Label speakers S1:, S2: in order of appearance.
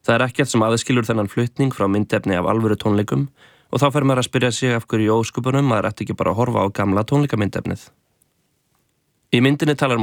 S1: Það ekkert sem aðskilur þennan flutning frá myndefni af alvöru tónleikum og þá fer maður að spyrja sig af hverju í ósköpunum maður ætti ekki bara að horfa á gamla tónleikamyndefnið. Í myndinni talar